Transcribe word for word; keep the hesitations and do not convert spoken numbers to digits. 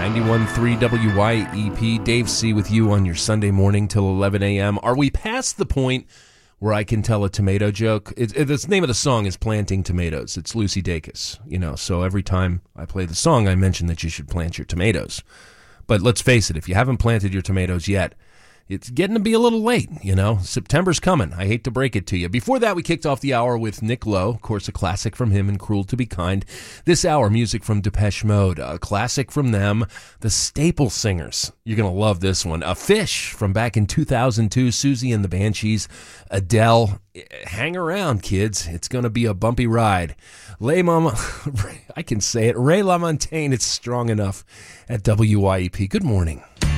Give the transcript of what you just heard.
ninety-one point three W Y E P. Dave C. with you on your Sunday morning till eleven a.m. Are we past the point where I can tell a tomato joke? It, it, the name of the song is Planting Tomatoes. It's Lucy Dacus, you know, so every time I play the song, I mention that you should plant your tomatoes. But let's face it, if you haven't planted your tomatoes yet, it's getting to be a little late, you know. September's coming. I hate to break it to you. Before that, we kicked off the hour with Nick Lowe, of course, a classic from him and Cruel to Be Kind. This hour, music from Depeche Mode, a classic from them, the Staple Singers. You're going to love this one. A Fish from back in two thousand two, Susie and the Banshees, Adele. Hang around, kids. It's going to be a bumpy ride. Lay Mama, I can say it, Ray LaMontagne, it's strong enough at W Y E P. Good morning.